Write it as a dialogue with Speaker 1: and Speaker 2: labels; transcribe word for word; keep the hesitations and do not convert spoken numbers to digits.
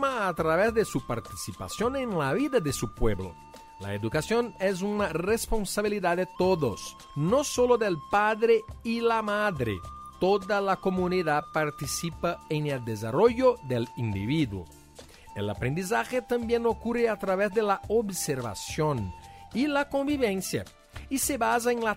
Speaker 1: forma a través de su participación en la vida de su pueblo. La educación es una responsabilidad de todos, no solo del padre y la madre. Toda la comunidad participa en el desarrollo del individuo. El aprendizaje también ocurre a través de la observación y la convivencia, y se basa en la